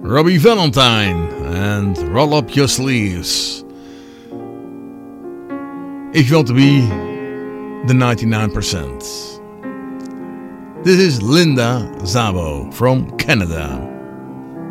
Robbie Valentine and Roll Up Your Sleeves. If you want to be the 99%. This is Linda Szabo from Canada.